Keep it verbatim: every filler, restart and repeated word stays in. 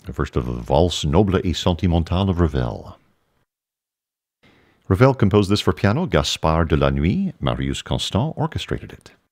the first of the Valse Noble et Sentimentale of Ravel. Ravel composed this for piano. Gaspard de la Nuit, Marius Constant orchestrated it.